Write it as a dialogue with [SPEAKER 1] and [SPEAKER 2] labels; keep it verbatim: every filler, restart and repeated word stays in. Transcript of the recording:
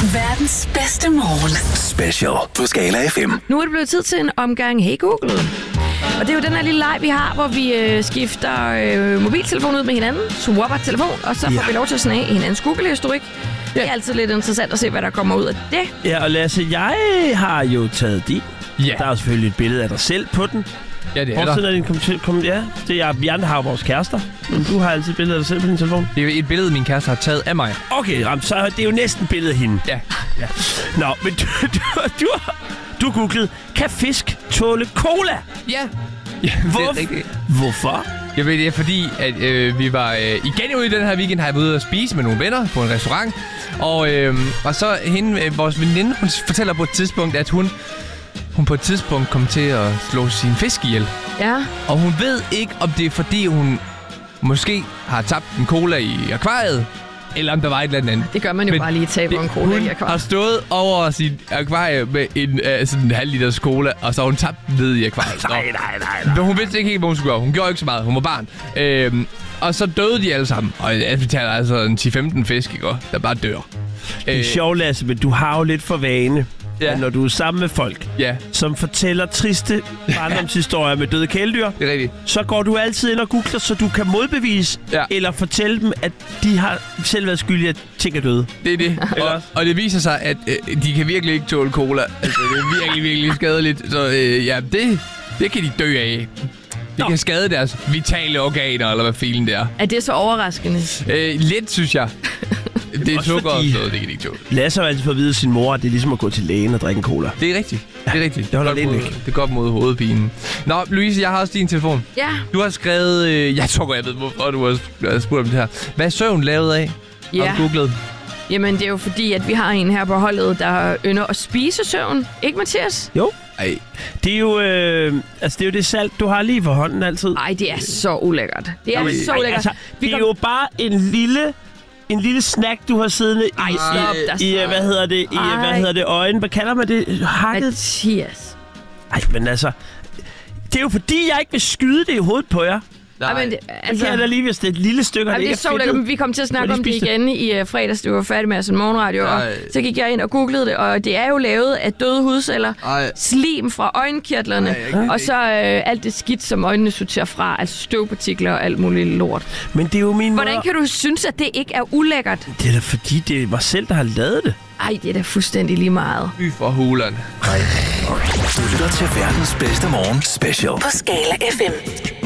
[SPEAKER 1] Verdens bedste morgen.
[SPEAKER 2] Special på Skala F M.
[SPEAKER 3] Nu er det blevet tid til en omgang Hey Google. Og det er jo den her lille leg, vi har, hvor vi øh, skifter øh, mobiltelefon ud med hinanden, swapper telefon, og så får ja. vi lov til at snage hinandens Google-historik. Ja. Det er altid lidt interessant at se, hvad der kommer ud af det.
[SPEAKER 4] Ja, og Lasse, jeg har jo taget din.
[SPEAKER 5] Ja.
[SPEAKER 4] Der er jo selvfølgelig et billede af dig selv på den.
[SPEAKER 5] Ja, det er
[SPEAKER 4] Forsiden
[SPEAKER 5] der.
[SPEAKER 4] af din kom- kom- ja, det er, vi andre har jo vores kærester, men du har altid et billede af dig selv på din telefon.
[SPEAKER 5] Det er jo et billede, min kæreste har taget af mig.
[SPEAKER 4] Okay, Ram, så er det jo næsten et billede af hende.
[SPEAKER 5] Ja.
[SPEAKER 4] ja. Nå, men du, du, du, du googlede, kan fisk tåle cola?
[SPEAKER 5] Ja. Ja,
[SPEAKER 4] Hvor,
[SPEAKER 5] det er rigtigt.
[SPEAKER 4] Hvorfor?
[SPEAKER 5] Jeg ved, det er fordi, at øh, vi var øh, igen ude i den her weekend, har jeg været ude at spise med nogle venner på en restaurant. Og, øh, og så hende, øh, vores veninde, hun fortæller på et tidspunkt, at hun, hun på et tidspunkt kom til at slå sin fisk ihjel.
[SPEAKER 3] Ja.
[SPEAKER 5] Og hun ved ikke, om det er fordi, hun måske har tabt en cola i akvariet, eller om der var et eller andet.
[SPEAKER 3] Det gør man jo
[SPEAKER 5] Men
[SPEAKER 3] bare lige tage på en cola
[SPEAKER 5] hun
[SPEAKER 3] i akvariet.
[SPEAKER 5] har stået over sin akvarie med en, uh, sådan en halv liters cola, og så har hun tabt den ned i akvariet.
[SPEAKER 4] Nej, nej, nej, nej.
[SPEAKER 5] Men hun vidste ikke helt, hvad hun skulle gøre. Hun gjorde ikke så meget. Hun var barn. Øhm, og så døde de alle sammen. Og vi taler altså en ti til femten fisk, ikke? Der bare dør.
[SPEAKER 4] Det er sjovt, Lasse, men du har jo lidt for vane,
[SPEAKER 5] Ja.
[SPEAKER 4] at når du er sammen med folk,
[SPEAKER 5] Ja,
[SPEAKER 4] som fortæller triste barndomshistorier med døde kæledyr,
[SPEAKER 5] det er rigtigt.
[SPEAKER 4] så går du altid ind og googler, så du kan modbevise,
[SPEAKER 5] Ja.
[SPEAKER 4] eller fortælle dem, at de har selv været skyldige, at ting er døde.
[SPEAKER 5] Det er det. og, og det viser sig, at øh, de kan virkelig ikke tåle cola. Altså, det er virkelig, virkelig skadeligt. Så øh, ja, det, det kan de dø af. Det
[SPEAKER 4] Nå.
[SPEAKER 5] kan skade deres vitale organer, eller hvad filen det er.
[SPEAKER 3] Er det så overraskende?
[SPEAKER 5] Øh, lidt, synes jeg. Det er
[SPEAKER 4] også
[SPEAKER 5] sukker og
[SPEAKER 4] fordi-
[SPEAKER 5] sådan noget, det kan de ikke tåle.
[SPEAKER 4] Lasse har altid fået at vide af sin mor, at det er ligesom at gå til lægen og drikke en cola.
[SPEAKER 5] Det er rigtigt. Det er rigtigt.
[SPEAKER 4] det holder
[SPEAKER 5] Godt
[SPEAKER 4] lidt
[SPEAKER 5] mod-
[SPEAKER 4] væk.
[SPEAKER 5] Det er godt mod hovedpinen. Nå, Louise, jeg har også din telefon.
[SPEAKER 3] Ja.
[SPEAKER 5] Du har skrevet... Øh, jeg tror godt, jeg ved, hvorfor du har sp- spurgt om det her. Hvad er søvn lavet af?
[SPEAKER 3] Ja.
[SPEAKER 5] Har du googlet?
[SPEAKER 3] Jamen, det er jo fordi, at vi har en her på holdet, der ynder at spise søvn. Ikke, Mathias?
[SPEAKER 4] Jo.
[SPEAKER 5] Ej.
[SPEAKER 4] Det er jo, øh, altså det er jo det salt, du har lige for hånden altid.
[SPEAKER 3] Ej, det er så ulækkert. Det er
[SPEAKER 4] Jamen,
[SPEAKER 3] så
[SPEAKER 4] ej,
[SPEAKER 3] ulækkert.
[SPEAKER 4] altså,
[SPEAKER 3] Vi
[SPEAKER 4] det er
[SPEAKER 3] kom-
[SPEAKER 4] jo bare en lille, en lille snack, du har siddende
[SPEAKER 3] Ej,
[SPEAKER 4] i,
[SPEAKER 3] stop, der
[SPEAKER 4] i, i,
[SPEAKER 3] stop.
[SPEAKER 4] hvad hedder det, i,
[SPEAKER 3] Ej.
[SPEAKER 4] hvad hedder det, øjen. Hvad kalder man det? Hakket?
[SPEAKER 3] Mathias.
[SPEAKER 4] Ej, men altså, det er jo fordi, jeg ikke vil skyde det i hovedet på jer.
[SPEAKER 3] Ej, men det,
[SPEAKER 4] Altså,
[SPEAKER 3] altså,
[SPEAKER 4] kan jeg da lige, hvis det er et lille stykke, og
[SPEAKER 3] Jamen,
[SPEAKER 4] det
[SPEAKER 3] det er
[SPEAKER 4] ikke
[SPEAKER 3] så
[SPEAKER 4] er
[SPEAKER 3] ulækkert,
[SPEAKER 4] fedtet.
[SPEAKER 3] men vi kom til at snakke
[SPEAKER 4] Må de
[SPEAKER 3] om det
[SPEAKER 4] spise det?
[SPEAKER 3] igen i uh, fredags, det var færdig med at sende morgenradio, og
[SPEAKER 5] Ej.
[SPEAKER 3] så gik jeg ind og googlede det, og det er jo lavet af døde hudceller,
[SPEAKER 5] Ej.
[SPEAKER 3] slim fra øjenkirtlerne,
[SPEAKER 5] Ej, jeg kan
[SPEAKER 3] og
[SPEAKER 5] ikke.
[SPEAKER 3] så øh, alt det skidt, som øjnene sorterer fra, altså støvpartikler og alt muligt lort.
[SPEAKER 4] Men det er jo min
[SPEAKER 3] Hvordan
[SPEAKER 4] måde.
[SPEAKER 3] kan du synes, at det ikke er ulækkert?
[SPEAKER 4] Det er da fordi, det er mig selv, der har lavet det.
[SPEAKER 3] Ej, det er da fuldstændig lige meget.
[SPEAKER 5] Fy for hulerne.
[SPEAKER 2] Du lytter til verdens bedste morgen. Special.
[SPEAKER 1] På Skala F M.